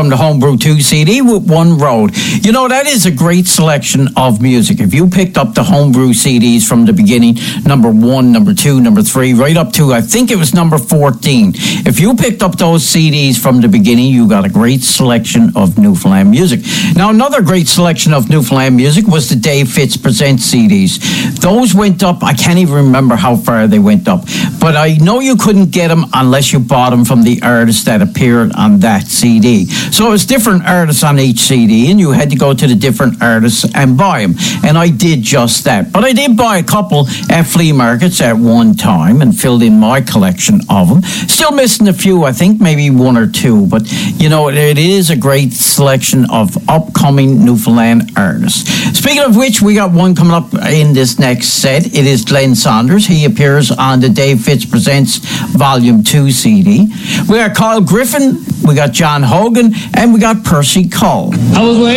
from the Homebrew 2 CD with One Road. You know, that is a great selection of music. If you picked up the Homebrew CDs from the beginning, number 1, number 2, number 3, right up to, I think it was number 14. If you picked up those CDs from the beginning, you got a great selection of Newfoundland music. Now, another great selection of Newfoundland music was the Dave Fitz Presents CDs. Those went up, I can't even remember how far they went up, but I know you couldn't get them unless you bought them from the artists that appeared on that CD. So it was different artists on each CD, and you had to go to the different artists and buy them. And I did just that. But I did buy a couple at flea markets at one time and filled in my collection of them. Still missing a few, I think maybe 1 or 2. But, you know, it is a great selection of upcoming Newfoundland artists. Speaking of which, we got one coming up in this next set. It is Glenn Saunders. He appears on the Dave Fitz Presents Volume 2 CD. We got Carl Griffin, we got John Hogan, and we got Percy Cole. I was waiting.